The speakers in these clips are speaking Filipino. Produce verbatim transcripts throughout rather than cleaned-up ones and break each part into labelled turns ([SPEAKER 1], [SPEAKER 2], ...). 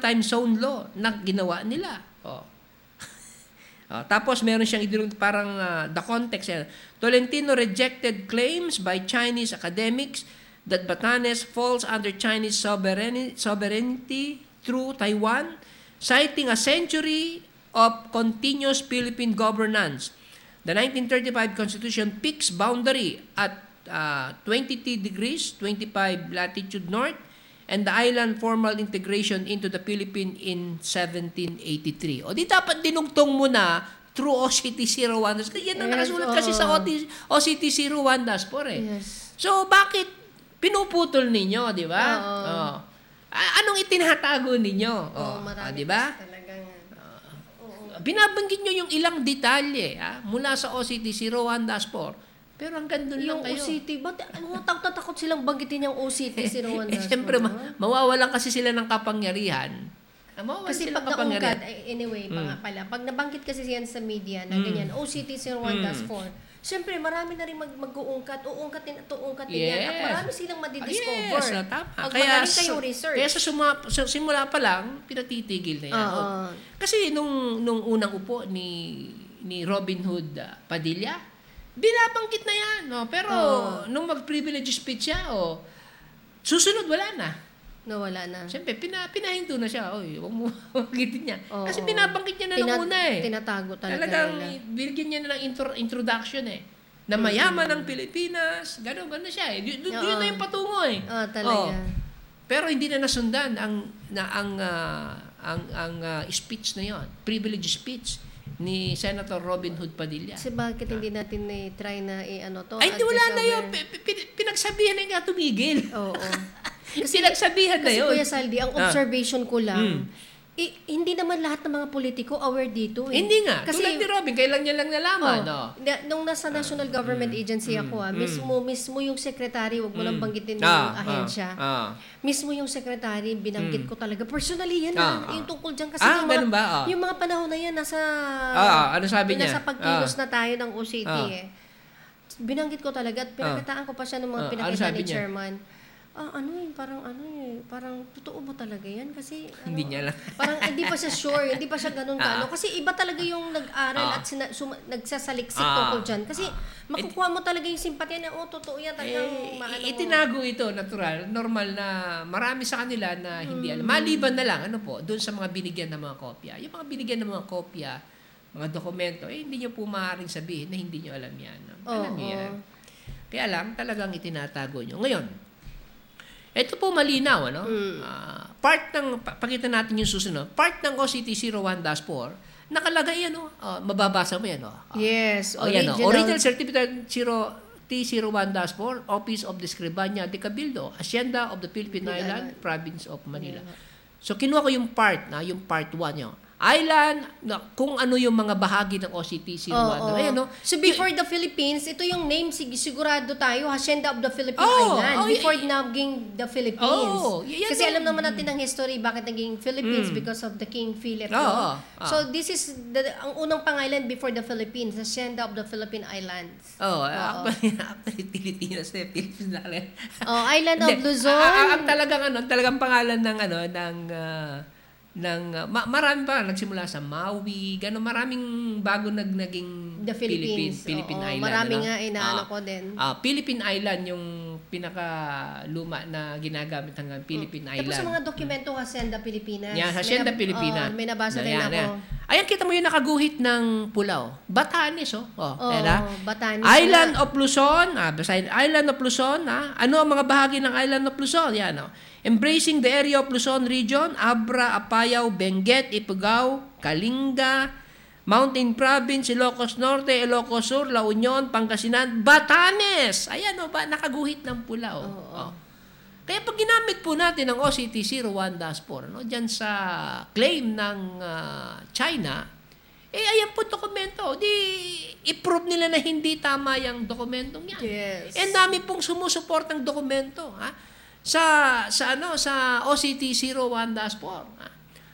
[SPEAKER 1] maritime zone law na ginawa nila. Oh. oh, tapos meron siyang idinong parang uh, the context. Eh. Tolentino rejected claims by Chinese academics that Batanes falls under Chinese sovereignty, sovereignty through Taiwan, citing a century of continuous Philippine governance. The nineteen thirty-five Constitution picks boundary at uh, twenty-two degrees, twenty-five latitude north, and the island formal integration into the Philippines in seventeen eighty-three. O di dapat dinugtong mo na through O C T C Rwandas. Yan ang
[SPEAKER 2] Yes,
[SPEAKER 1] nakasulat
[SPEAKER 2] oo.
[SPEAKER 1] kasi sa O C T C Rwandas po eh.
[SPEAKER 2] Yes.
[SPEAKER 1] So bakit pinuputol ninyo, di ba?
[SPEAKER 2] Oo.
[SPEAKER 1] Oh. A- anong itinatago ninyo?
[SPEAKER 2] Oo,
[SPEAKER 1] Oh,
[SPEAKER 2] marami
[SPEAKER 1] ah, di ba?
[SPEAKER 2] kasi talagang, oo.
[SPEAKER 1] Binabanggit nyo yung ilang detalye ha? Mula sa O C T C Rwandas po. Pero hanggang doon lang
[SPEAKER 2] Yung
[SPEAKER 1] kayo.
[SPEAKER 2] O C T, ba't ano, takot na takot silang banggitin yung O C T si Rwanda?
[SPEAKER 1] Eh, siyempre, ma- mawawalan kasi sila ng kapangyarihan. Ah, mawawalan
[SPEAKER 2] Kasi
[SPEAKER 1] sila
[SPEAKER 2] pag
[SPEAKER 1] ng kapangyarihan.
[SPEAKER 2] naungkat, ay, anyway, pa
[SPEAKER 1] Mm.
[SPEAKER 2] nga pala, pag nabanggit kasi yan sa media na
[SPEAKER 1] Mm.
[SPEAKER 2] ganyan, O C T si Rwanda's
[SPEAKER 1] Mm.
[SPEAKER 2] for, siyempre marami na rin mag, mag-uungkat, uungkatin at uungkatin
[SPEAKER 1] Yes.
[SPEAKER 2] yan. At marami silang
[SPEAKER 1] Ah,
[SPEAKER 2] madidiscover.
[SPEAKER 1] yes, ah, tama.
[SPEAKER 2] Pag
[SPEAKER 1] Kaya,
[SPEAKER 2] magaling kayong
[SPEAKER 1] sa-
[SPEAKER 2] research.
[SPEAKER 1] Kaya sa, suma, sa simula pa lang, pinatitigil na yan.
[SPEAKER 2] Oo.
[SPEAKER 1] Oh. Kasi nung, nung unang upo ni ni Robin Hood uh, Padilla, binabanggit na yan. No? Pero
[SPEAKER 2] Oo.
[SPEAKER 1] nung mag-privilege speech siya, oh, susunod wala na.
[SPEAKER 2] Nawala na.
[SPEAKER 1] Siyempre, pina, pinahinto na siya. Oy, huwag mo banggitin niya.
[SPEAKER 2] Oo.
[SPEAKER 1] Kasi binabanggit niya na
[SPEAKER 2] Tina-
[SPEAKER 1] nung una eh.
[SPEAKER 2] Tinatago talaga
[SPEAKER 1] Talagang
[SPEAKER 2] nila.
[SPEAKER 1] binigyan niya na ng intro, introduction eh. Na mayaman ng Pilipinas. Gano'n, gano'n siya eh. Doon
[SPEAKER 2] Oo.
[SPEAKER 1] yun na yung patungo eh.
[SPEAKER 2] Oo, talaga.
[SPEAKER 1] Oh. Pero hindi na nasundan ang na ang ah, ang ang ah, speech na yon, privilege speech ni Senator Robin Hood Padilla.
[SPEAKER 2] Kasi bakit hindi natin i-try na i-ano to?
[SPEAKER 1] Ay,
[SPEAKER 2] at
[SPEAKER 1] hindi wala
[SPEAKER 2] least
[SPEAKER 1] na yun.
[SPEAKER 2] over-
[SPEAKER 1] Pi- pi- Pinagsabihan na nga tumigil.
[SPEAKER 2] Oo.
[SPEAKER 1] Pinagsabihan na
[SPEAKER 2] Kasi
[SPEAKER 1] yun.
[SPEAKER 2] Kuya Saldi, ang
[SPEAKER 1] Ah.
[SPEAKER 2] observation ko lang,
[SPEAKER 1] Mm.
[SPEAKER 2] eh, hindi naman lahat ng mga politiko aware dito eh.
[SPEAKER 1] Hindi nga.
[SPEAKER 2] Kasi,
[SPEAKER 1] Tulad ni Robin, kailan niya lang nalaman.
[SPEAKER 2] oh,
[SPEAKER 1] no?
[SPEAKER 2] na- nung nasa National Government Agency ako, ah, mismo, mismo yung secretary, wag mo lang banggitin yung
[SPEAKER 1] Ah,
[SPEAKER 2] ahensya.
[SPEAKER 1] ah, ah.
[SPEAKER 2] Mismo yung secretary, binanggit ko talaga. Personally yan
[SPEAKER 1] Ah,
[SPEAKER 2] ah, yung
[SPEAKER 1] ah.
[SPEAKER 2] tungkol dyan. Kasi
[SPEAKER 1] Ah,
[SPEAKER 2] yung, mga,
[SPEAKER 1] ganun ba? Ah.
[SPEAKER 2] yung mga panahon na yan, nasa,
[SPEAKER 1] Ah, ano sabi niya?
[SPEAKER 2] nasa pagkilos
[SPEAKER 1] Ah.
[SPEAKER 2] na tayo ng O C T
[SPEAKER 1] Ah.
[SPEAKER 2] eh. Binanggit ko talaga at pinakataan ko pa siya ng mga
[SPEAKER 1] Ah, ano
[SPEAKER 2] pinakita
[SPEAKER 1] sabi
[SPEAKER 2] ni
[SPEAKER 1] niya?
[SPEAKER 2] chairman. Ah, ano eh, parang ano eh, parang totoo ba talaga yan? Kasi ano,
[SPEAKER 1] Hindi niya lang.
[SPEAKER 2] parang hindi pa siya sure, hindi pa siya ganun
[SPEAKER 1] Ah.
[SPEAKER 2] kano. Kasi iba talaga yung nag-aral
[SPEAKER 1] Ah.
[SPEAKER 2] at sina, suma, nagsasaliksik
[SPEAKER 1] Ah.
[SPEAKER 2] tungkol dyan. Kasi makukuha mo talaga yung simpatya na, oh, totoo yan talagang
[SPEAKER 1] Eh,
[SPEAKER 2] maano mo.
[SPEAKER 1] itinago ito, natural, normal na marami sa kanila na hindi
[SPEAKER 2] Mm.
[SPEAKER 1] alam. Maliban na lang, ano po, doon sa mga binigyan ng mga kopya. Yung mga binigyan ng mga kopya, mga dokumento, eh, hindi nyo po maaaring sabihin na hindi nyo alam yan. No? Alam
[SPEAKER 2] Oo.
[SPEAKER 1] nyo yan. Kaya lang, talagang itinatago nyo. Ngayon, ito po malinaw, ano?
[SPEAKER 2] Mm.
[SPEAKER 1] Ah, part ng, pa- pakita natin yung susunod, part ng O C T C Rwanda four, nakalagay yan, oh. Ah, mababasa mo yan, oh. Ah,
[SPEAKER 2] Yes,
[SPEAKER 1] oh, yan,
[SPEAKER 2] original.
[SPEAKER 1] oh. Original Certificate zero T C Rwanda four, Office of the Escribania de Cabildo, Hacienda of the Philippine Island, Province of Manila. So, kinuha ko yung part, na yung part one yun. Island, na, kung ano yung mga bahagi ng O C T C Rwanda.
[SPEAKER 2] Oo.
[SPEAKER 1] Ayan, no?
[SPEAKER 2] So before the Philippines, ito yung name, sig- sigurado tayo, Hacienda of the Philippine
[SPEAKER 1] Oh,
[SPEAKER 2] Island.
[SPEAKER 1] oh,
[SPEAKER 2] before
[SPEAKER 1] y-
[SPEAKER 2] naging the Philippines.
[SPEAKER 1] Oh, y- yan
[SPEAKER 2] Kasi
[SPEAKER 1] yung-
[SPEAKER 2] alam naman natin ang history, bakit naging Philippines
[SPEAKER 1] Mm.
[SPEAKER 2] because of the King Philip.
[SPEAKER 1] Oo,
[SPEAKER 2] no?
[SPEAKER 1] oo, oo.
[SPEAKER 2] So this is the, ang unang pangalan before the Philippines, Hacienda of the Philippine Islands.
[SPEAKER 1] Oh, actually, actually, Pilipinas na, Philippines na lang.
[SPEAKER 2] Oh, Island of
[SPEAKER 1] Hindi,
[SPEAKER 2] Luzon.
[SPEAKER 1] a- a- ang talagang ano, talagang pangalan ng ano ng ah, ng uh, ma- marami pa nagsimula sa Maui, gano maraming bago nag naging
[SPEAKER 2] The Philippines.
[SPEAKER 1] Philippine
[SPEAKER 2] Oo,
[SPEAKER 1] Island.
[SPEAKER 2] marami
[SPEAKER 1] ano?
[SPEAKER 2] nga inaano
[SPEAKER 1] Ah,
[SPEAKER 2] ko din.
[SPEAKER 1] ah, Philippine Island yung pinaka luma na ginagamit hanggang Philippine Island.
[SPEAKER 2] Tapos sa mga dokumento, Hacienda Pilipinas.
[SPEAKER 1] Yan,
[SPEAKER 2] May
[SPEAKER 1] Hacienda
[SPEAKER 2] nab-
[SPEAKER 1] Pilipinas.
[SPEAKER 2] Oo, may nabasa
[SPEAKER 1] Na-
[SPEAKER 2] din
[SPEAKER 1] yan,
[SPEAKER 2] ako.
[SPEAKER 1] yan. Ayan, kita mo yung nakaguhit ng pulaw. Batanes, oh. Oh,
[SPEAKER 2] Oo,
[SPEAKER 1] tera.
[SPEAKER 2] Batanes
[SPEAKER 1] Island
[SPEAKER 2] na.
[SPEAKER 1] of Luzon, ah, basahin, Island of Luzon, ah. Ano ang mga bahagi ng Island of Luzon? Yan, oh. Embracing the area of Luzon region, Abra, Apayao, Benguet, Ifugao, Kalinga, Mountain Province, Ilocos Norte, Ilocos Sur, La Union, Pangasinan, Batanes. Ayan, oh, ba, nakaguhit ng pulaw.
[SPEAKER 2] Oo.
[SPEAKER 1] Oh. Kaya pag ginamit po natin ang O C T C Rwanda four, no, dyan sa claim ng ah, China, eh ayan po dokumento. Di i-prove nila na hindi tama yung dokumentong yan.
[SPEAKER 2] Yes.
[SPEAKER 1] Eh dami pong sumusuportang dokumento, ha? Sa sa ano sa O C T C Rwanda four, ha?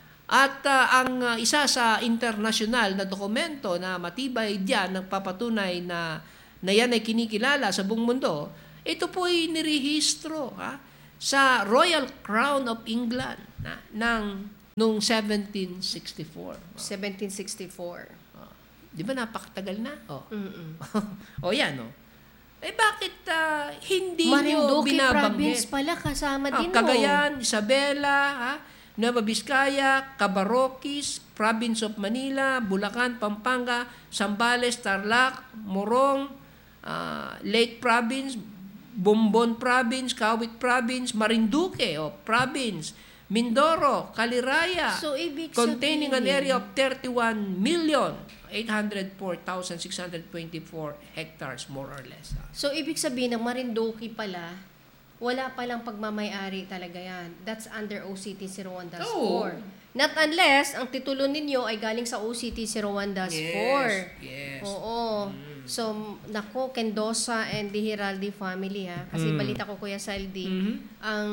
[SPEAKER 1] At ah, ang ah, isa sa international na dokumento na matibay diyan nagpapatunay na na yan ay kinikilala sa buong mundo, ito po ay nirehistro, ha? Sa Royal Crown of England, na, ng Noong seventeen sixty-four.
[SPEAKER 2] seventeen sixty-four.
[SPEAKER 1] Oh. Di ba napakatagal na? Oh.
[SPEAKER 2] Mm-mm.
[SPEAKER 1] O yan, oh. Eh bakit ah, hindi nyo
[SPEAKER 2] Marinduque
[SPEAKER 1] binabanggit?
[SPEAKER 2] province pala kasama
[SPEAKER 1] Ah,
[SPEAKER 2] din,
[SPEAKER 1] Cagayan, Isabela, ha? Nueva Vizcaya, Cabarroquis, Province of Manila, Bulacan, Pampanga, Zambales, Tarlac, Morong, ah, Lake Province, Bombon Province, Kawit Province, Marinduque o Province, Mindoro, Caliraya,
[SPEAKER 2] So, ibig
[SPEAKER 1] containing an
[SPEAKER 2] sabihin-
[SPEAKER 1] area of thirty-one million eight hundred four thousand six hundred twenty-four hectares, more or less. ah.
[SPEAKER 2] So, ibig sabihin ng Marinduque pala, wala palang pagmamayari talaga yan. That's under O C T zero one dash four.
[SPEAKER 1] Oo.
[SPEAKER 2] Not unless ang titulo ninyo ay galing sa O C T zero one dash four.
[SPEAKER 1] Yes.
[SPEAKER 2] Oo. So, nako, Kendosa and the Hiraldi family, ha? Kasi
[SPEAKER 1] Mm.
[SPEAKER 2] balita ko, Kuya Saldi,
[SPEAKER 1] Mhm.
[SPEAKER 2] ang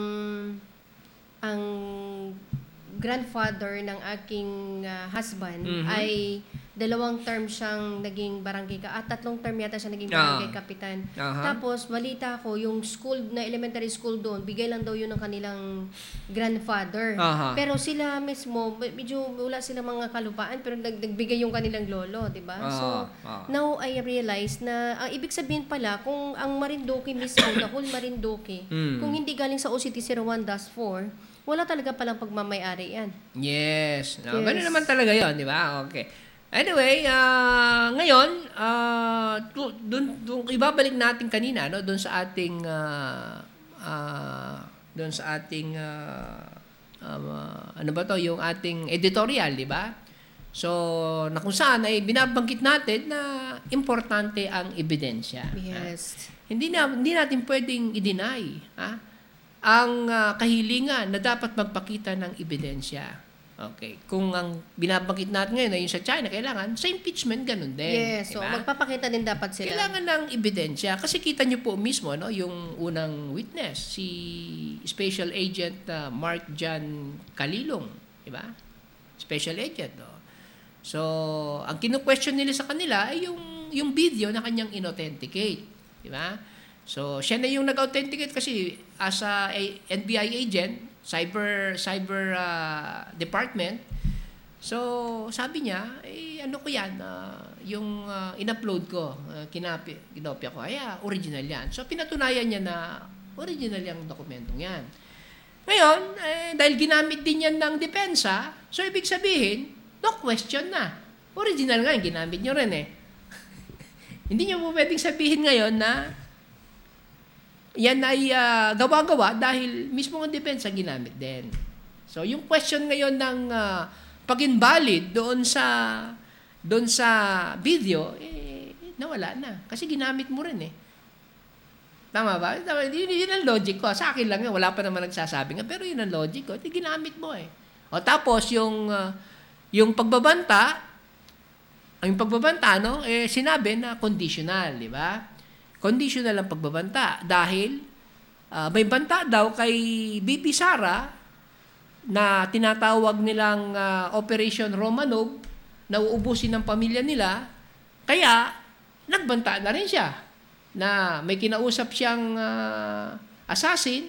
[SPEAKER 2] ang grandfather ng aking ah, husband
[SPEAKER 1] Mhm.
[SPEAKER 2] ay dalawang term siyang naging barangay ka at tatlong term yata siya naging barangay
[SPEAKER 1] Ah.
[SPEAKER 2] kapitan.
[SPEAKER 1] Aha.
[SPEAKER 2] Tapos balita ko yung school na elementary school doon, bigay lang daw yun ng kanilang grandfather.
[SPEAKER 1] Aha.
[SPEAKER 2] Pero sila mismo medyo wala silang mga kalupaan pero nag- nagbigay yung kanilang lolo, 'di ba? So
[SPEAKER 1] Ah, ah.
[SPEAKER 2] now I realize na ang ibig sabihin pala kung ang Marinduque mismo, the whole Marinduque,
[SPEAKER 1] Mm.
[SPEAKER 2] kung hindi galing sa O C T zero one dash four, wala talaga palang pagmamayari yan.
[SPEAKER 1] Yes. No,
[SPEAKER 2] Yes.
[SPEAKER 1] Ganun naman talaga yon, di ba? Okay. Anyway, ah, ngayon, uh, dun, dun, ibabalik natin kanina, no, doon sa ating, uh, uh, doon sa ating, uh, uh, ano ba to, yung ating editorial, di ba? So, na kung saan ay binabanggit natin na importante ang ebidensya.
[SPEAKER 2] Yes.
[SPEAKER 1] Hindi na hindi natin pwedeng i-deny, ha? Ang ah, kahilingan na dapat magpakita ng ebidensya. Okay. Kung ang binabanggit natin ngayon ay yung sa China, kailangan sa impeachment ganun din.
[SPEAKER 2] Yes, so
[SPEAKER 1] diba?
[SPEAKER 2] magpapakita din dapat sila.
[SPEAKER 1] Kailangan ng ebidensya kasi kita niyo po mismo, no, yung unang witness, si Special Agent ah, Mark John Calilong, di ba? Special Agent, no. So, ang kinu-question nila sa kanila ay yung yung video na kanyang inauthenticate, di ba? So, siya na yung nag-authenticate kasi as a, a N B I agent, cyber cyber uh, department. So, sabi niya, eh ano ko 'yan, uh, yung uh, in-upload ko, uh, kinapi, kinopya ko, ay ah, original 'yan. So, pinatunayan niya na original yung dokumentong 'yan. Ngayon, eh, dahil ginamit din yan ng depensa, so ibig sabihin, no question na. Original nga yung ginamit nyo rin eh. Hindi nyo po pwedeng sabihin ngayon na yan ay ah, gawa-gawa dahil mismo ang depensa ginamit din. So, yung question ngayon ng uh, pag-invalid doon sa doon sa video, eh, nawala na. Kasi ginamit mo rin eh. Tama ba? Tama, yun, yun ang logic ko. Sa akin lang yun, wala pa naman nagsasabi nga, pero yun ang logic ko. Ito, ginamit mo eh. O tapos, yung, uh, yung pagbabanta, ang pagbabanta, no, eh, sinabi na conditional, di ba? Conditional ang pagbabanta dahil uh, may banta daw kay B P Sara na tinatawag nilang uh, Operation Romanov na uubusin ng pamilya nila, kaya nagbanta na rin siya na may kinausap siyang uh, assassin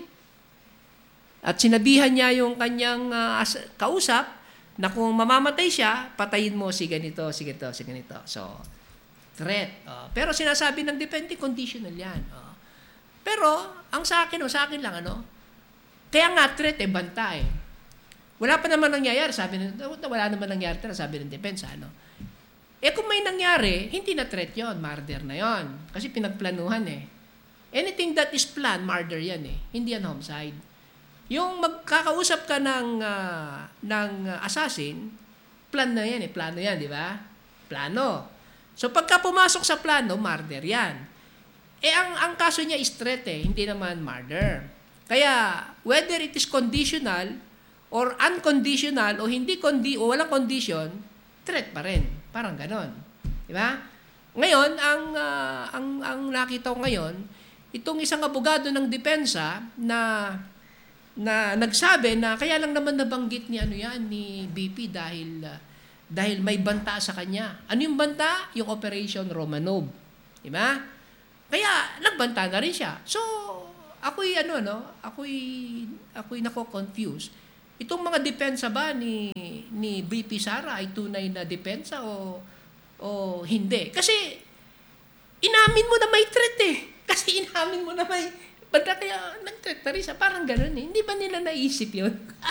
[SPEAKER 1] at sinabihan niya yung kanyang uh, as- kausap na kung mamamatay siya, patayin mo si ganito, si ganito, si ganito. So, threat. Uh, pero sinasabi ng depende, conditional yan. Uh, pero, ang sa akin, o sa akin lang, ano, kaya nga threat, eh, banta eh. Wala pa naman nangyayari, sabi ng, wala naman nangyayari, sabi ng depensa, ano. Eh kung may nangyari, hindi na threat yon, murder na yon. Kasi pinagplanuhan eh. Anything that is planned, murder yan eh. Hindi yan homicide. Yung magkakausap ka ng, uh, ng assassin, plan na yan eh. Plano yan, di ba? Plano. So pagka pumasok sa plano, murder yan. Eh ang, ang kaso niya is threat eh, hindi naman murder. Kaya whether it is conditional or unconditional o hindi condi o walang condition, threat pa rin. Parang ganon. Di ba? Ngayon, ang, uh, ang, ang nakita ko ngayon, itong isang abogado ng depensa na na nagsabi na kaya lang naman nabanggit ni ano yan ni B P dahil uh, dahil may banta sa kanya. Ano yung banta? Yung Operation Romanov. Di ba? Kaya nagbanta na rin siya. So, ako'y ano no, ako'y ako'y nako-confuse. itong mga depensa ba ni ni V P Sara ay tunay na depensa o o hindi? Kasi inamin mo na may threat eh. Kasi inamin mo na may banda kaya nag-threat na rin siya. Parang gano'n eh. Hindi ba nila naisip yun?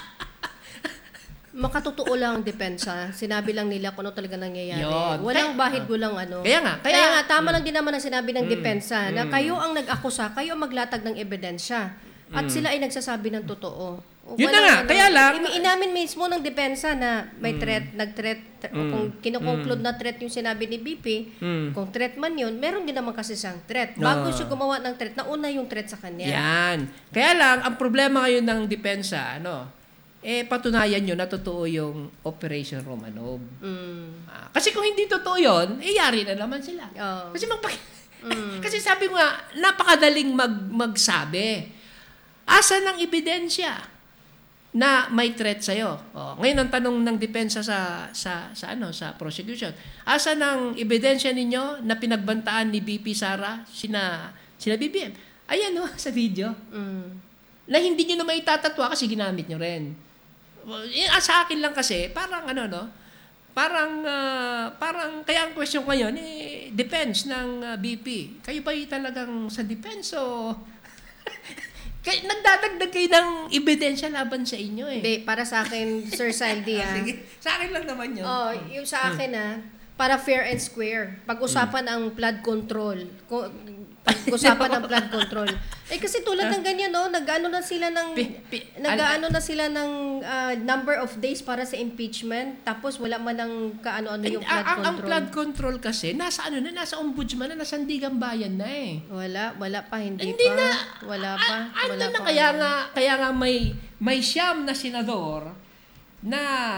[SPEAKER 2] Makatotoo lang ang depensa. Sinabi lang nila kung ano talaga nangyayari.
[SPEAKER 1] Yun.
[SPEAKER 2] Walang
[SPEAKER 1] Kaya-
[SPEAKER 2] bahid, walang ano.
[SPEAKER 1] Kaya nga,
[SPEAKER 2] Kaya,
[SPEAKER 1] kaya-
[SPEAKER 2] nga, tama lang din naman ang sinabi ng depensa na
[SPEAKER 1] mm.
[SPEAKER 2] kayo ang nag-akusa, kayo ang maglatag ng ebidensya. At sila ay nagsasabi ng totoo. O,
[SPEAKER 1] Yun na
[SPEAKER 2] walang
[SPEAKER 1] nga,
[SPEAKER 2] ano,
[SPEAKER 1] kaya lang-
[SPEAKER 2] imi- Inamin mismo ng depensa na may threat, nag-threat, o kung kinukonclude na threat yung sinabi ni B P,
[SPEAKER 1] Mm.
[SPEAKER 2] kung threat man yun, meron din naman kasi siyang threat. Bago
[SPEAKER 1] Ah.
[SPEAKER 2] siya gumawa ng threat, nauna yung threat sa kanya.
[SPEAKER 1] Yan. Kaya lang, ang problema ngayon ng depensa, ano, eh, patunayan nyo na totoo yung Operation Romanov.
[SPEAKER 2] Mm.
[SPEAKER 1] Ah, kasi kung hindi totoo yun, eh, yari na naman sila.
[SPEAKER 2] Oo.
[SPEAKER 1] Kasi magpak- Kasi sabi ko nga, napakadaling mag magsabi. Asa ng ebidensya na may threat sa'yo? Oh, ngayon ang tanong ng depensa sa sa sa ano sa prosecution. Asa ng ebidensya ninyo na pinagbantaan ni B P Sara sina sina B B M? Ayan oh, sa video.
[SPEAKER 2] Mm.
[SPEAKER 1] Na hindi nyo na maitatatwa kasi ginamit nyo rin. Well, eh, ah, sa akin lang kasi, parang ano, no? Parang, ah, parang, kaya ang question ngayon, eh, depends ng ah, B P. Kayo ba talagang sa defense o... Kaya, nagdadagdag kayo ng ebidensya laban sa inyo eh.
[SPEAKER 2] Hindi, para sa akin, Sir Saldi, ah.
[SPEAKER 1] Sige, sa akin lang naman yun.
[SPEAKER 2] Oh, yung sa akin ah, para fair and square. Pag-usapan ang flood control. Ko- Pag-usapan ang flood control. Eh kasi tulad ng ganyan, no, nag-ano na sila ng
[SPEAKER 1] Pi- pi-
[SPEAKER 2] nag-ano na sila ng ah, number of days para sa impeachment, tapos wala man ng kaano-ano yung
[SPEAKER 1] And,
[SPEAKER 2] flood
[SPEAKER 1] ang, ang
[SPEAKER 2] control.
[SPEAKER 1] flood control kasi, nasa ano na, nasa ombudsman na, nasa Sandigan Bayan na eh.
[SPEAKER 2] Wala, wala pa, hindi,
[SPEAKER 1] Hindi
[SPEAKER 2] pa.
[SPEAKER 1] na.
[SPEAKER 2] Wala pa.
[SPEAKER 1] A- ano
[SPEAKER 2] wala
[SPEAKER 1] na,
[SPEAKER 2] pa.
[SPEAKER 1] kaya nga, kaya nga may, may siyam na senador na,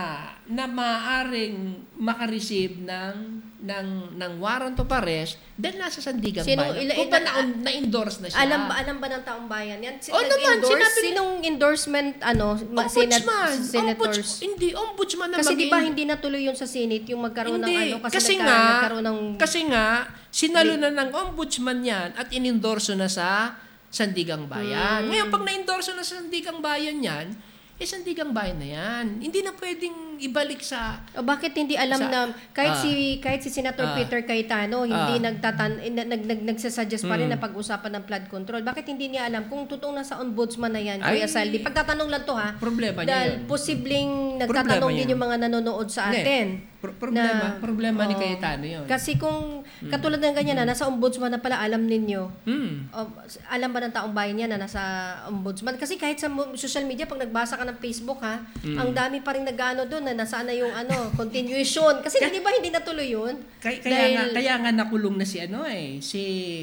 [SPEAKER 1] na maaring makareceive ng, ng, ng warrant of arrest dahil nasa Sandigan
[SPEAKER 2] Sino-
[SPEAKER 1] Bayan.
[SPEAKER 2] ila-
[SPEAKER 1] Kung ba
[SPEAKER 2] ila-
[SPEAKER 1] na, na-endorse na siya?
[SPEAKER 2] Alam ba alam ba ng taong bayan yan? Si,
[SPEAKER 1] Oh, naman,
[SPEAKER 2] nag-endorse?
[SPEAKER 1] sinabi-
[SPEAKER 2] Sinong endorsement ano, ma- senat-
[SPEAKER 1] Ombudsman.
[SPEAKER 2] senators?
[SPEAKER 1] Ombuds- hindi, ombudsman na
[SPEAKER 2] Kasi di ba
[SPEAKER 1] mag-in-
[SPEAKER 2] hindi natuloy yun sa Senate yung magkaroon
[SPEAKER 1] Hindi.
[SPEAKER 2] ng ano kasi,
[SPEAKER 1] kasi
[SPEAKER 2] nagka-
[SPEAKER 1] nga,
[SPEAKER 2] nagkaroon ng
[SPEAKER 1] kasi nga, sinalo na ng ombudsman yan at inendorso na sa Sandigang Bayan.
[SPEAKER 2] Hmm.
[SPEAKER 1] Ngayon, pag na-endorso na sa Sandigang Bayan yan, eh, Sandigang Bayan na yan. Hindi na pwedeng ibalik sa...
[SPEAKER 2] o bakit hindi alam
[SPEAKER 1] Sa-
[SPEAKER 2] na kahit
[SPEAKER 1] ah.
[SPEAKER 2] si kahit si Senator
[SPEAKER 1] Ah.
[SPEAKER 2] Peter Cayetano hindi
[SPEAKER 1] Ah.
[SPEAKER 2] nagtatan eh, nag, nag, nagsasuggest pa rin
[SPEAKER 1] Hmm.
[SPEAKER 2] na pag-usapan ng flood control. Bakit hindi niya alam kung totoong nasa ombudsman na yan,
[SPEAKER 1] Ay,
[SPEAKER 2] Kuya Saldi? Pagtatanong lang to ha.
[SPEAKER 1] Problema niya
[SPEAKER 2] Dahil
[SPEAKER 1] yun.
[SPEAKER 2] posibleng nagtatanong
[SPEAKER 1] Problema
[SPEAKER 2] din
[SPEAKER 1] niya.
[SPEAKER 2] yung mga nanonood sa
[SPEAKER 1] Hindi.
[SPEAKER 2] atin.
[SPEAKER 1] Pro- problema,
[SPEAKER 2] Na-
[SPEAKER 1] problema ni
[SPEAKER 2] Oo.
[SPEAKER 1] Cayetano yun.
[SPEAKER 2] Kasi kung katulad ng ganyan na nasa ombudsman na pala alam ninyo,
[SPEAKER 1] Hmm.
[SPEAKER 2] Um, alam ba ng taong bayan niya na nasa ombudsman? Kasi kahit sa mo- social media, pag nagbasa ka ng Facebook, ha,
[SPEAKER 1] Mm.
[SPEAKER 2] ang dami pa rin nag-ano doon na nasaan na yung ano, continuation. Kasi di ba hindi natuloy yun?
[SPEAKER 1] Kaya, kaya,
[SPEAKER 2] Dahil-
[SPEAKER 1] nga, kaya nga nakulong na si ano eh, si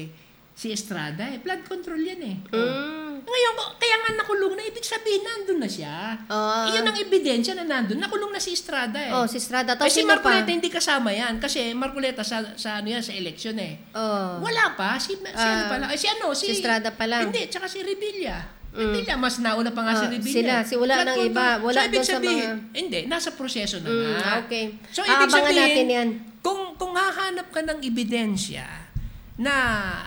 [SPEAKER 1] si Estrada eh. Flood control yan eh.
[SPEAKER 2] Mm.
[SPEAKER 1] Ngayon, kaya nga nakulong na, ibig sabihin, nandun na siya.
[SPEAKER 2] Ah.
[SPEAKER 1] Iyon ang ebidensya na nandun. Nakulong na si Estrada eh.
[SPEAKER 2] Oh, si Estrada. Tapos
[SPEAKER 1] Kasi
[SPEAKER 2] sino
[SPEAKER 1] Marcoleta
[SPEAKER 2] pa?
[SPEAKER 1] hindi kasama yan. Kasi Marcoleta sa, sa ano yan, sa election eh.
[SPEAKER 2] Oh.
[SPEAKER 1] Wala pa. Si, si ano
[SPEAKER 2] Ah,
[SPEAKER 1] pala? Eh, si ano? Si,
[SPEAKER 2] si Estrada pa lang.
[SPEAKER 1] Hindi, tsaka si Revilla. Revilla, mas nauna pa nga si
[SPEAKER 2] Ah,
[SPEAKER 1] Revilla.
[SPEAKER 2] sila. Si wala
[SPEAKER 1] Flood
[SPEAKER 2] nang
[SPEAKER 1] control.
[SPEAKER 2] iba. Wala
[SPEAKER 1] so, ibig
[SPEAKER 2] doon sa
[SPEAKER 1] sabihin,
[SPEAKER 2] mga-
[SPEAKER 1] Hindi, nasa proseso na
[SPEAKER 2] Mm,
[SPEAKER 1] nga.
[SPEAKER 2] okay.
[SPEAKER 1] So, ibig
[SPEAKER 2] Aabangan
[SPEAKER 1] sabihin,
[SPEAKER 2] natin yan.
[SPEAKER 1] Kung, kung hahanap ka ng ebidensya na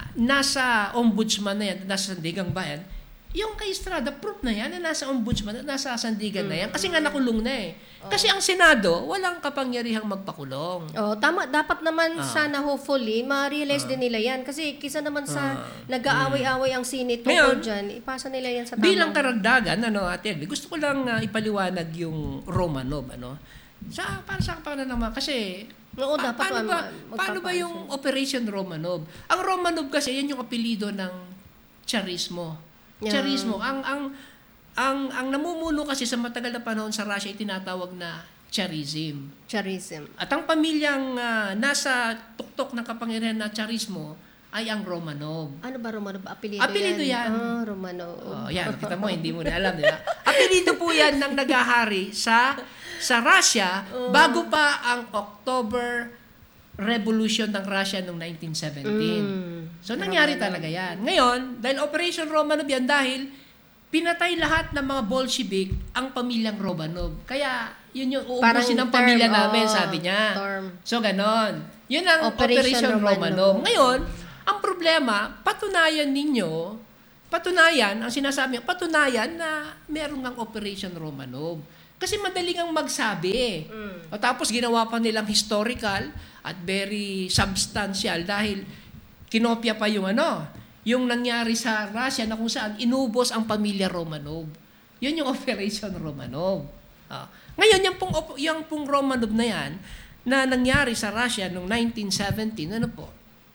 [SPEAKER 1] nasa ombudsman na yan, nasa Sandigang Bayan, yung kay Estrada, proof na yan na nasa ombudsman at nasa Sandigan na yan. Kasi nga nakulong na eh. Kasi ang Senado, walang kapangyarihang magpakulong.
[SPEAKER 2] Oh, tama, dapat naman
[SPEAKER 1] Ah.
[SPEAKER 2] sana hopefully ma-realize din nila 'yan kasi kisa naman sa nag-aaway-away ang Senate tungkol
[SPEAKER 1] Ngayon,
[SPEAKER 2] diyan, ipasa nila 'yan sa tamang.
[SPEAKER 1] Bilang karagdagan, ano, Ate Elvie, gusto ko lang ah, ipaliwanag yung Romanov, ano. Sa, para sa kapana naman, kasi
[SPEAKER 2] Oo,
[SPEAKER 1] pa-
[SPEAKER 2] dapat
[SPEAKER 1] paano
[SPEAKER 2] ma-
[SPEAKER 1] ba, paano ba
[SPEAKER 2] magpapaayos
[SPEAKER 1] yung Operation Romanov? Ang Romanov kasi, yan yung apelido ng Charismo.
[SPEAKER 2] Yeah.
[SPEAKER 1] Charismo. Ang, ang, ang, ang namumuno kasi sa matagal na panahon sa Russia ay tinatawag na Charism.
[SPEAKER 2] Charism.
[SPEAKER 1] At ang pamilyang ah, nasa tuktok ng kapangyarihan na Charismo ay ang Romanov.
[SPEAKER 2] Ano ba Romanov? Apelido,
[SPEAKER 1] Apelido yan.
[SPEAKER 2] Ah, Romanov.
[SPEAKER 1] Oh, yan, kita mo, hindi mo na alam, di ba? Apelido po yan ng nagahari sa sa Russia bago pa ang October Revolution ng Russia noong nineteen seventeen.
[SPEAKER 2] Mm.
[SPEAKER 1] So, nangyari talaga yan. Ngayon, dahil Operation Romanov yan, dahil pinatay lahat ng mga Bolshevik ang pamilyang Romanov. Kaya, yun yung
[SPEAKER 2] Parang
[SPEAKER 1] uubusin ng
[SPEAKER 2] term,
[SPEAKER 1] pamilya namin,
[SPEAKER 2] oh,
[SPEAKER 1] sabi niya.
[SPEAKER 2] term.
[SPEAKER 1] So, ganon. Yun ang
[SPEAKER 2] Operation
[SPEAKER 1] Operation,
[SPEAKER 2] Romanov.
[SPEAKER 1] Romanov. Ngayon, ang problema, patunayan ninyo patunayan, ang sinasabi, patunayan na meron ng Operation Romanov. Kasi madali ngang magsabi.
[SPEAKER 2] Mm.
[SPEAKER 1] O tapos ginawa pa nilang historical at very substantial dahil kinopya pa yung ano, yung nangyari sa Russia na kung saan inubos ang pamilya Romanov. Yun yung Operation Romanov. Ah. Ngayon, yung pong, yung pong Romanov na yan, na nangyari sa Russia noong nineteen seventeen, ano po,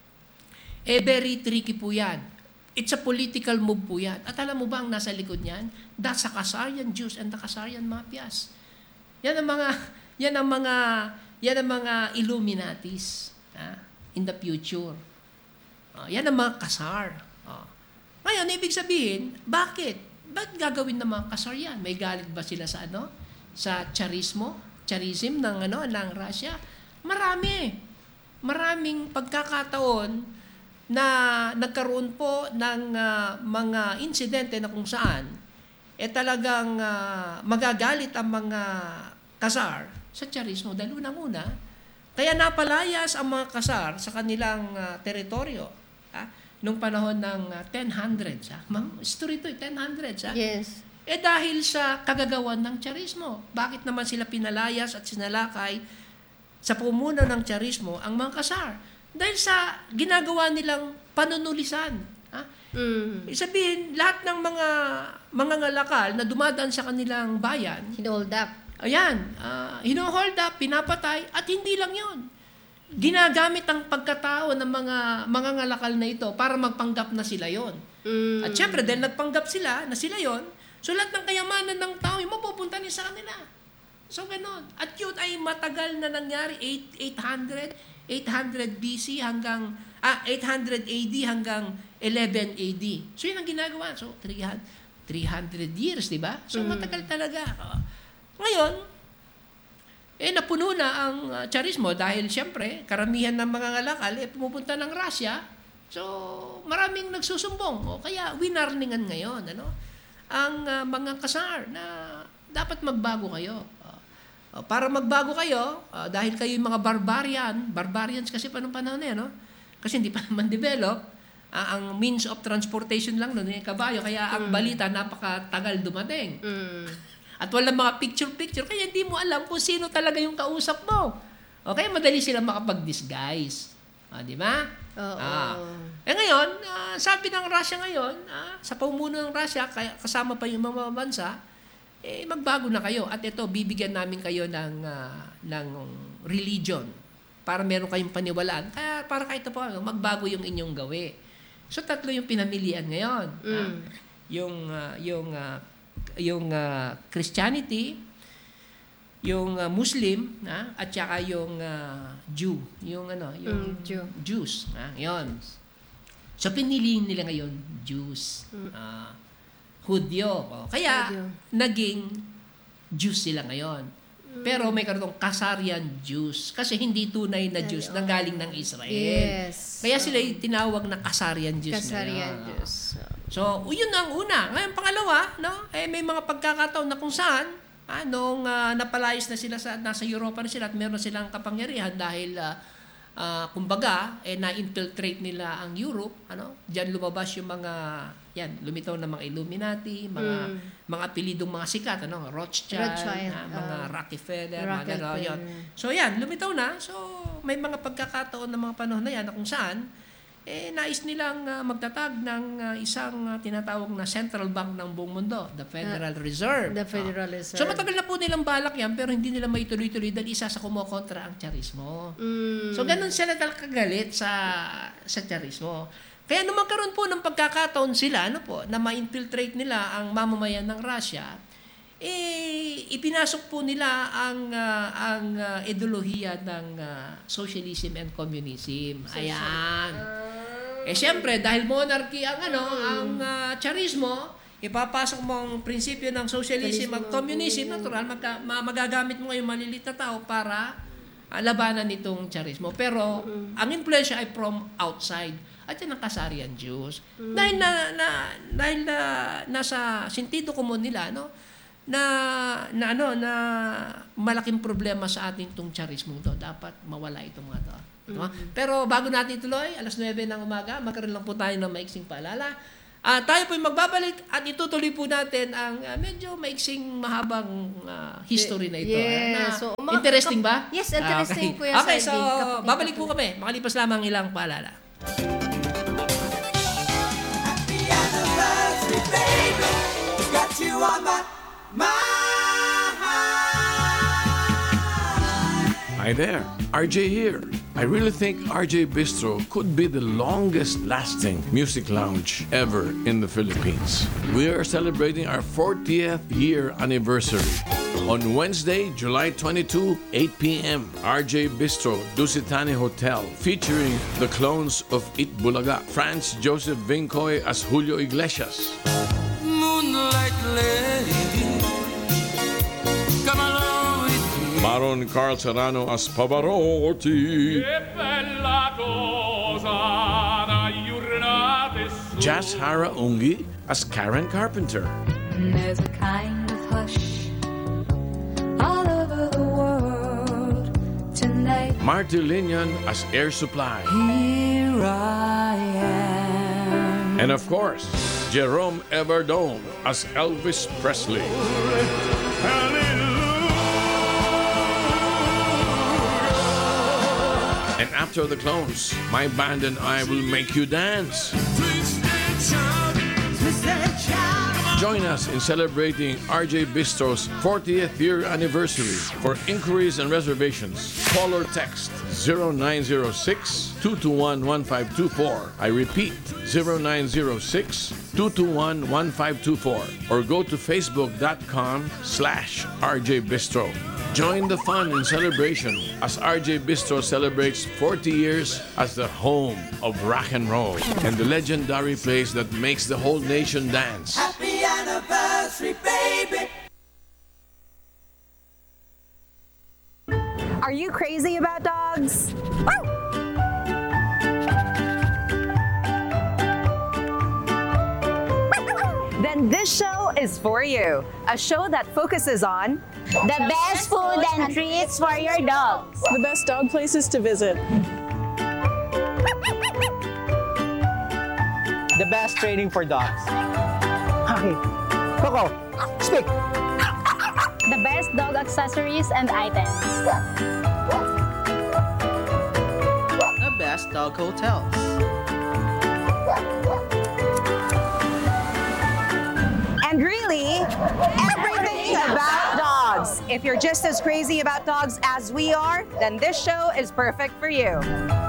[SPEAKER 1] eh very tricky po yan. It's a political move po yan. At alam mo ba ang nasa likod niyan? That's the Khazarian Jews and the Khazarian Mafias. Yan ang mga, yan ang mga, yan ang mga Illuminatis ah, in the future. Uh, yan ang mga Khazar. Uh. Ngayon, ibig sabihin, bakit? Bakit gagawin ng mga Khazar yan? May galit ba sila sa ano? Sa Tsarismo? Tsarism ng ano ng Russia? Marami. Maraming pagkakataon na nagkaroon po ng uh, mga insidente na kung saan eh talagang uh, magagalit ang mga Khazar sa Tsarismo dahil unang-una, kaya napalayas ang mga Khazar sa kanilang uh, teritoryo ah, nung panahon ng uh, ten hundreds. Ah. Ma'am, story ito, ten hundreds. Ah.
[SPEAKER 2] Yes.
[SPEAKER 1] Eh dahil sa kagagawan ng Tsarismo. Bakit naman sila pinalayas at sinalakay sa pumuno ng Tsarismo ang mga Khazar? Dahil sa ginagawa nilang panunulisan. Ha?
[SPEAKER 2] Mm.
[SPEAKER 1] Sabihin, lahat ng mga mga ngalakal na dumadaan sa kanilang bayan,
[SPEAKER 2] Hinold up.
[SPEAKER 1] ayan, uh, hino-hold up, pinapatay, at hindi lang yon. Ginagamit ang pagkatao ng mga mga ngalakal na ito para magpanggap na sila yon.
[SPEAKER 2] Mm.
[SPEAKER 1] At syempre, dahil nagpanggap sila na sila yon, so lahat ng kayamanan ng tao, yung mapupunta niya sa kanila. So, ganon. At yun ay matagal na nangyari, eight hundred, eight hundred B C hanggang, ah, eight hundred A D hanggang eleven A D. So, yun ang ginagawa. So, three hundred years, di ba? So, matagal talaga. Uh, ngayon, eh, napuno na ang uh, Tsarismo dahil, syempre, karamihan ng mga ngalakal, eh, pumupunta ng Russia. So, maraming nagsusumbong. O, kaya, winarningan ngayon, ano? Ang uh, mga Khazar na dapat magbago kayo. Uh, para magbago kayo, uh, dahil kayo yung mga barbarian, barbarians kasi pa nung panahon na yan, no? Kasi hindi pa naman develop, uh, ang means of transportation lang nun, yung kabayo, kaya ang balita napakatagal dumating.
[SPEAKER 2] Mm.
[SPEAKER 1] At walang mga picture-picture, kaya hindi mo alam kung sino talaga yung kausap mo. Okay, madali sila makapag-disguise. Ah, di ba?
[SPEAKER 2] Oo.
[SPEAKER 1] Ah. Eh ngayon, uh, sabi ng Russia ngayon, uh, sa pamumuno ng Russia, kaya kasama pa yung mga bansa, eh magbago na kayo. At ito, bibigyan namin kayo ng, uh, ng religion para meron kayong paniwalaan. Kaya para kahit po, magbago yung inyong gawi. So tatlo yung pinamilian ngayon.
[SPEAKER 2] Mm.
[SPEAKER 1] Ah, yung uh, yung uh, yung uh, Christianity, yung uh, Muslim, ah, at saka yung uh, Jew, yung ano, yung
[SPEAKER 2] Mm, Jew.
[SPEAKER 1] Jews, ah, yon. So pinili nila ngayon Jews,
[SPEAKER 2] Mm.
[SPEAKER 1] ah, Hudyo. Oh. Kaya
[SPEAKER 2] Hudyo.
[SPEAKER 1] naging Jews sila ngayon. Pero may kartong Khazarian Jews kasi hindi tunay na Jews
[SPEAKER 2] Ay,
[SPEAKER 1] na
[SPEAKER 2] oh.
[SPEAKER 1] galing ng Israel.
[SPEAKER 2] Yes.
[SPEAKER 1] Kaya sila yung tinawag na Khazarian Jews
[SPEAKER 2] Khazarian
[SPEAKER 1] ngayon.
[SPEAKER 2] Jews.
[SPEAKER 1] So, yun ang una. Ngayon, pangalawa, no? Eh, may mga pagkakataon na kung saan, ah, nung uh, napalayas na sila sa, nasa Europa na sila at meron silang kapangyarihan dahil, uh, uh, kumbaga, eh, na-infiltrate nila ang Europe, ano? Diyan lumabas yung mga, yan, lumitaw na mga Illuminati, mga
[SPEAKER 2] Mm.
[SPEAKER 1] mga apelidong mga sikat, ano? Rothschild,
[SPEAKER 2] Rothschild,
[SPEAKER 1] ah, mga
[SPEAKER 2] uh,
[SPEAKER 1] Rockefeller, mga
[SPEAKER 2] Rockefeller.
[SPEAKER 1] gano'n. Yun. So, yan, lumitaw na. So, may mga pagkakataon na mga panahon na yan na kung saan, eh, nais nilang uh, magtatag ng uh, isang uh, tinatawag na central bank ng buong mundo, the Federal Reserve.
[SPEAKER 2] The Federal
[SPEAKER 1] Ah.
[SPEAKER 2] Reserve.
[SPEAKER 1] So matagal na po nilang balak yan, pero hindi nila maituloy-tuloy dahil isa sa kumokontra ang Tsarismo.
[SPEAKER 2] Mm.
[SPEAKER 1] So ganun sila talaga kagalit sa sa Tsarismo. Kaya nung magkaroon po ng pagkakataon sila, ano po, na ma-infiltrate nila ang mamamayan ng Russia, eh, ipinasok po nila ang uh, ang uh, ideolohiya ng uh, socialism and communism. Ayan. Eh siyempre, dahil monarchy ang ano, ang uh, Tsarismo, ipapasok mo ang prinsipyo ng socialism at communism, natural, magka, ma- magagamit mo ngayong malilit na tao para uh, labanan itong Tsarismo. Pero, ang influensya ay from outside. At yan ang Khazarian Jews. Dahil na, na, dahil na, nasa sentido común nila, no? na na ano na malaking problema sa ating tong Tsarismo to, dapat mawala itong mga to. No? Pero bago natin ituloy, alas nuwebe ng umaga, magkaroon lang po tayo ng maiksing paalala. Ah, tayo po magbabalik at itutuloy po natin ang ah, medyo maiksing mahabang ah, history na ito.
[SPEAKER 2] Yes.
[SPEAKER 1] ah, na,
[SPEAKER 2] So, mga
[SPEAKER 1] interesting
[SPEAKER 2] kap-
[SPEAKER 1] ba?
[SPEAKER 2] Yes, interesting,
[SPEAKER 1] Ah,
[SPEAKER 2] Kuya
[SPEAKER 1] Okay,
[SPEAKER 2] Salvi.
[SPEAKER 1] so
[SPEAKER 2] Kapatid-
[SPEAKER 1] babalik po kami. Makalipas lamang ilang paalala.
[SPEAKER 3] Happy anniversary, baby. Got you on my mind.
[SPEAKER 4] Hi there, R J here. I really think R J Bistro could be the longest lasting music lounge ever in the Philippines. We are celebrating our fortieth year anniversary. On Wednesday, July twenty-second, eight p.m., R J Bistro, Dusitani Hotel, featuring the clones of Itbulaga, Franz Joseph Vincoy as Julio Iglesias,
[SPEAKER 3] Moonlight lady, come along with me.
[SPEAKER 4] Baron Carl Serrano as Pavarotti, Jazz Hara Ungi as Karen Carpenter,
[SPEAKER 5] There's a kind of hush all over the world tonight.
[SPEAKER 4] Marty Linian as Air Supply,
[SPEAKER 5] Here I am.
[SPEAKER 4] and of course, Jerome Everdome as Elvis Presley. And after the clones, my band and I will make you dance.
[SPEAKER 3] Twist and shout, twist and shout.
[SPEAKER 4] Join us in celebrating R J Bistro's fortieth year anniversary. For inquiries and reservations, call or text zero nine zero six, two two one, one five two four. I repeat, zero nine zero six, two two one, one five two four. Or go to facebook.com slash RJ Bistro. Join the fun and celebration as R J Bistro celebrates forty years as the home of rock and roll and the legendary place that makes the whole nation dance.
[SPEAKER 3] Happy anniversary, baby.
[SPEAKER 6] Are you crazy about dogs? Then this show is for you. A show that focuses on
[SPEAKER 7] The best food and treats for your dogs.
[SPEAKER 8] The best dog places to visit.
[SPEAKER 9] The best training for dogs. Okay. Coco, speak.
[SPEAKER 7] The best dog accessories and items.
[SPEAKER 9] The best dog hotels.
[SPEAKER 6] And really, everything about dogs. If you're just as crazy about dogs as we are, then this show is perfect for you.